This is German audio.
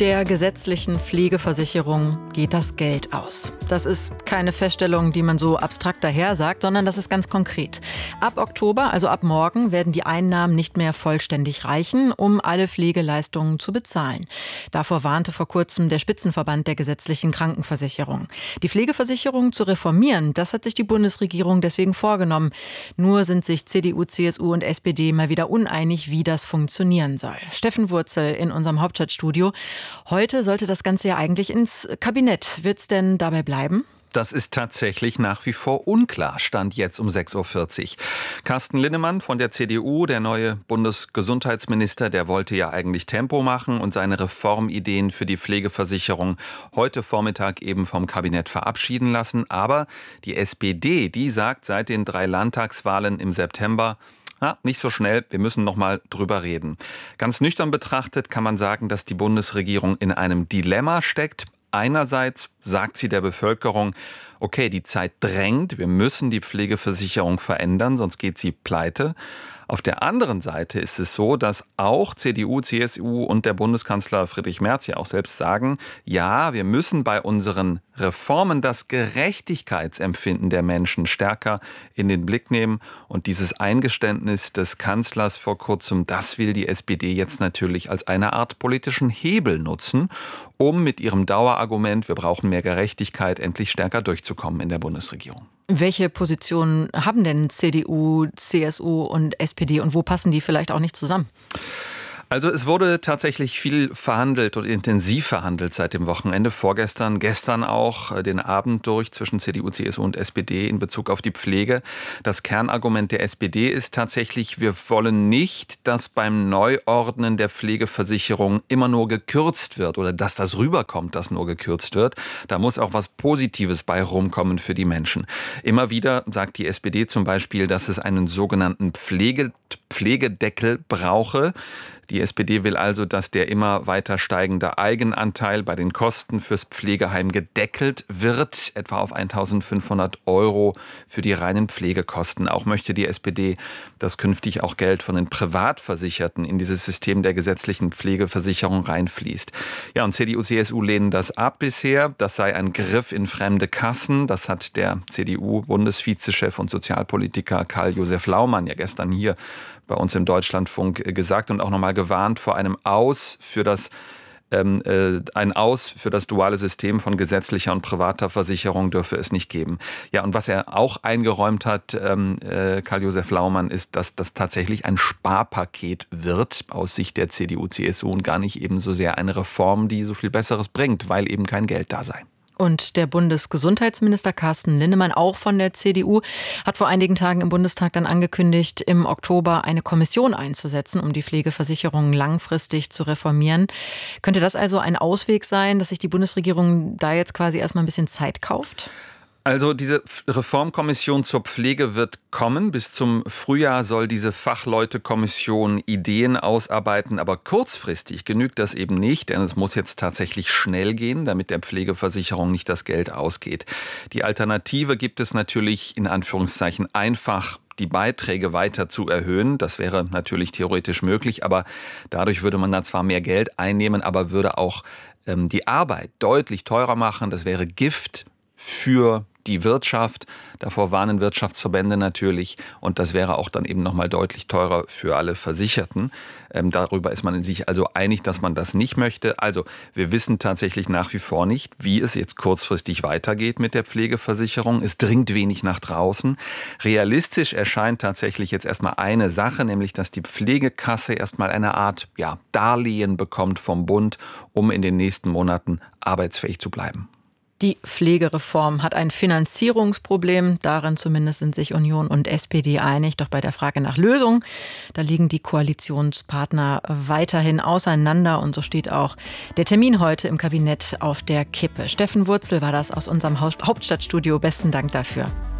Der gesetzlichen Pflegeversicherung geht das Geld aus. Das ist keine Feststellung, die man so abstrakt daher sagt, sondern das ist ganz konkret. Ab Oktober, also ab morgen, werden die Einnahmen nicht mehr vollständig reichen, um alle Pflegeleistungen zu bezahlen. Davor warnte vor kurzem der Spitzenverband der gesetzlichen Krankenversicherung. Die Pflegeversicherung zu reformieren, das hat sich die Bundesregierung deswegen vorgenommen. Nur sind sich CDU, CSU und SPD mal wieder uneinig, wie das funktionieren soll. Steffen Wurzel in unserem Hauptstadtstudio. Heute sollte das Ganze ja eigentlich ins Kabinett. Wird es denn dabei bleiben? Das ist tatsächlich nach wie vor unklar, stand jetzt um 6.40 Uhr. Carsten Linnemann von der CDU, der neue Bundesgesundheitsminister, der wollte ja eigentlich Tempo machen und seine Reformideen für die Pflegeversicherung heute Vormittag eben vom Kabinett verabschieden lassen. Aber die SPD, die sagt seit den 3 Landtagswahlen im September, nicht so schnell, wir müssen noch mal drüber reden. Ganz nüchtern betrachtet kann man sagen, dass die Bundesregierung in einem Dilemma steckt. Einerseits sagt sie der Bevölkerung, okay, die Zeit drängt, wir müssen die Pflegeversicherung verändern, sonst geht sie pleite. Auf der anderen Seite ist es so, dass auch CDU, CSU und der Bundeskanzler Friedrich Merz ja auch selbst sagen, ja, wir müssen bei unseren Reformen das Gerechtigkeitsempfinden der Menschen stärker in den Blick nehmen. Und dieses Eingeständnis des Kanzlers vor kurzem, das will die SPD jetzt natürlich als eine Art politischen Hebel nutzen, um mit ihrem Dauerargument, wir brauchen mehr Gerechtigkeit, endlich stärker durchzukommen in der Bundesregierung. Welche Positionen haben denn CDU, CSU und SPD und wo passen die vielleicht auch nicht zusammen? Also es wurde tatsächlich viel verhandelt und intensiv verhandelt seit dem Wochenende, vorgestern, gestern auch den Abend durch zwischen CDU, CSU und SPD in Bezug auf die Pflege. Das Kernargument der SPD ist tatsächlich, wir wollen nicht, dass beim Neuordnen der Pflegeversicherung immer nur gekürzt wird oder dass das rüberkommt, dass nur gekürzt wird. Da muss auch was Positives bei rumkommen für die Menschen. Immer wieder sagt die SPD zum Beispiel, dass es einen sogenannten Pflegedeckel brauche. Die SPD will also, dass der immer weiter steigende Eigenanteil bei den Kosten fürs Pflegeheim gedeckelt wird, etwa auf 1.500 € für die reinen Pflegekosten. Auch möchte die SPD, dass künftig auch Geld von den Privatversicherten in dieses System der gesetzlichen Pflegeversicherung reinfließt. Ja, und CDU, CSU lehnen das ab bisher. Das sei ein Griff in fremde Kassen. Das hat der CDU-Bundesvizechef und Sozialpolitiker Karl-Josef Laumann ja gestern hier bei uns im Deutschlandfunk gesagt und auch nochmal gewarnt vor einem Aus für das duale System von gesetzlicher und privater Versicherung dürfe es nicht geben. Ja, und was er auch eingeräumt hat, Karl-Josef Laumann, ist, dass das tatsächlich ein Sparpaket wird aus Sicht der CDU, CSU und gar nicht eben so sehr eine Reform, die so viel Besseres bringt, weil eben kein Geld da sei. Und der Bundesgesundheitsminister Carsten Linnemann, auch von der CDU, hat vor einigen Tagen im Bundestag dann angekündigt, im Oktober eine Kommission einzusetzen, um die Pflegeversicherung langfristig zu reformieren. Könnte das also ein Ausweg sein, dass sich die Bundesregierung da jetzt quasi erstmal ein bisschen Zeit kauft? Also diese Reformkommission zur Pflege wird kommen. Bis zum Frühjahr soll diese Fachleutekommission Ideen ausarbeiten. Aber kurzfristig genügt das eben nicht, denn es muss jetzt tatsächlich schnell gehen, damit der Pflegeversicherung nicht das Geld ausgeht. Die Alternative gibt es natürlich in Anführungszeichen einfach, die Beiträge weiter zu erhöhen. Das wäre natürlich theoretisch möglich, aber dadurch würde man dann zwar mehr Geld einnehmen, aber würde auch die Arbeit deutlich teurer machen. Das wäre Gift für die Wirtschaft. Davor warnen Wirtschaftsverbände natürlich. Und das wäre auch dann eben nochmal deutlich teurer für alle Versicherten. Darüber ist man in sich also einig, dass man das nicht möchte. Also wir wissen tatsächlich nach wie vor nicht, wie es jetzt kurzfristig weitergeht mit der Pflegeversicherung. Es dringt wenig nach draußen. Realistisch erscheint tatsächlich jetzt erstmal eine Sache, nämlich dass die Pflegekasse erstmal eine Art Darlehen bekommt vom Bund, um in den nächsten Monaten arbeitsfähig zu bleiben. Die Pflegereform hat ein Finanzierungsproblem. Darin zumindest sind sich Union und SPD einig. Doch bei der Frage nach Lösung, da liegen die Koalitionspartner weiterhin auseinander. Und so steht auch der Termin heute im Kabinett auf der Kippe. Steffen Wurzel war das aus unserem Hauptstadtstudio. Besten Dank dafür.